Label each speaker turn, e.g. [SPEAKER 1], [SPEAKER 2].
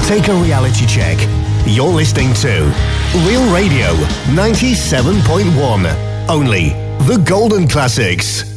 [SPEAKER 1] Take a reality check. You're listening to Real Radio 97.1. Only the Golden Classics.